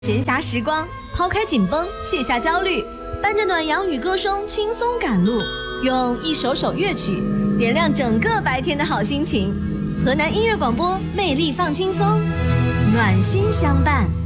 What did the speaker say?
闲暇时光，抛开紧绷，卸下焦虑，伴着暖阳与歌声轻松赶路，用一首首乐曲点亮整个白天的好心情。河南音乐广播，魅力放轻松，暖心相伴。